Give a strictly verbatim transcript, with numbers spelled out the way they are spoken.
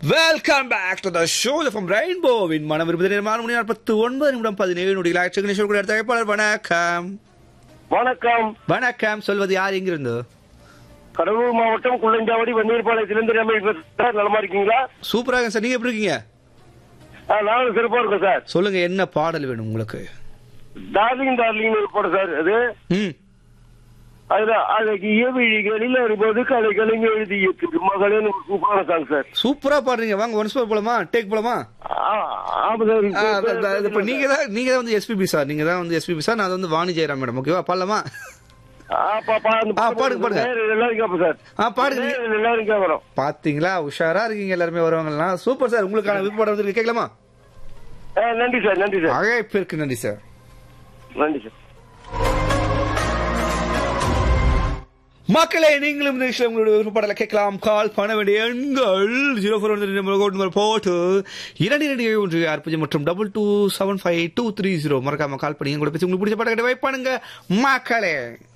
Welcome back to the show from ரெயின்போவின் மனம் இருபது நேரம் மணி நாற்பத்தி ஒன்பது நிமிடம் பதினேழு நொடிகள். தகவல் வணக்கம். வணக்கம் வணக்கம். சொல்வது யார் எங்கிருந்து? கடலூர் மாவட்டம் குள்ளஞ்சாவடி வந்தீர்பாளையத்திலிருந்து ரமேஷ் சார். நலமா இருக்கீங்களா? சூப்பராக சார். நீங்க எப்படி இருக்கீங்க? நானும் சிறப்பா இருக்கேன் சார். சொல்லுங்க, என்ன பாடல் வேணும் உங்களுக்கு? டார்லிங் டார்லிங் ஒரு பாடம் சார். அது ம் அதுல அழகிய விழிகளில் வரும்போது கலை கலைஞர் எழுதிய மகளேன்னு ஒரு சூப்பரான சாங் சார். சூப்பரா பாடுறீங்க. வாங்க ஒன்ஸ் போலாமா? டேக் போலாமா? ஆமா சார். இப்ப நீங்க தான் நீங்க தான் வந்து எஸ்பிபி சார். நீங்க தான் வந்து எஸ்பிபி சார். நான் வந்து வாணி ஜெயராம் மேடம். ஓகேவா? பாடலாமா? பாடுங்க பாடுங்க. எல்லாரும் கேட்போம் சார். ஆ பாடுங்க. எல்லாரும் கேட்கறோம். பாத்தீங்களா, உஷாரா இருக்கீங்க. எல்லாருமே வருவாங்களா? Super sir. உங்களுக்கான விருப்பம் வந்து கேட்கலாமா? நன்றி சார். நன்றி சார். அழைப்பிற்கு நன்றி சார். நன்றி சார். மக்களே, நீங்களும் உங்களுடைய விருப்பப்பாடலை கேட்கலாம். கால் பண்ண வேண்டிய எண்கள் ஜீரோ போர் ஒன் போட்டு இரண்டு இரண்டு ஏழு ஒன்று ஆறு பூஜ்ஜியம் மற்றும் double two seven five two three zero. மறக்காம கால் பண்ணி கூட பேசி உங்களுக்கு பிடிச்ச பாட்டை வைப்பானுங்க மக்களே.